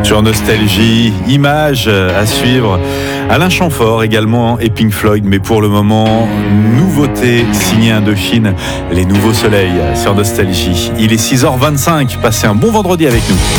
Sur Nostalgie, images à suivre. Alain Chamfort également et Pink Floyd, mais pour le moment, nouveauté signée Indochine, les nouveaux soleils sur Nostalgie. Il est 6h25, passez un bon vendredi avec nous.